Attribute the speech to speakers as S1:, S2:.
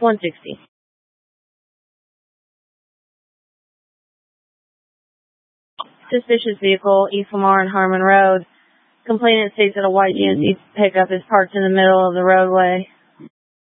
S1: 160. Suspicious vehicle, East Lamar and Harmon Road. Complainant states that a white GMC pickup is parked in the middle of the roadway.